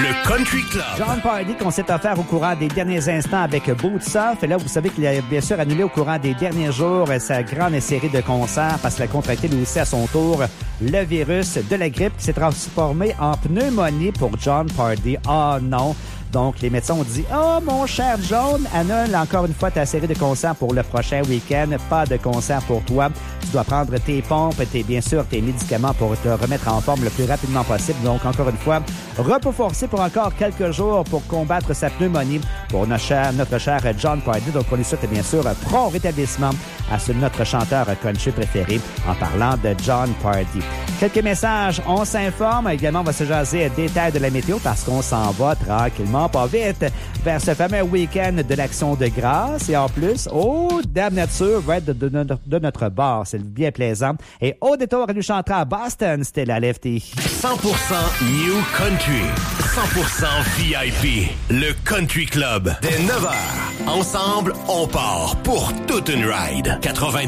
le Country Club. Jon Pardi qu'on s'est offert au courant des derniers instants avec Boots Off. Et là, vous savez qu'il a bien sûr annulé au courant des derniers jours sa grande série de concerts parce qu'il a contracté lui aussi à son tour le virus de la grippe qui s'est transformé en pneumonie pour Jon Pardi. Oh non! Donc, les médecins ont dit « Oh, mon cher Jon, annule encore une fois ta série de concerts pour le prochain week-end. Pas de concert pour toi. Tu dois prendre tes pompes, bien sûr, tes médicaments pour te remettre en forme le plus rapidement possible. Donc, encore une fois, repos forcé pour encore quelques jours pour combattre sa pneumonie pour notre cher Jon Pardi. Donc, on lui souhaite, bien sûr, prompt rétablissement à notre chanteur country préféré en parlant de Jon Pardi. Quelques messages. On s'informe. Également, on va se jaser détails de la météo parce qu'on s'en va tranquillement, pas vite, vers ce fameux week-end de l'Action de grâce. Et en plus, Dame Nature va être de notre bord. C'est bien plaisant. Et au détour, elle nous chantera à Boston. C'était la Lefty. 100% New Country. 100% VIP. Le Country Club. Dès 9h. Ensemble, on part pour toute une ride. 90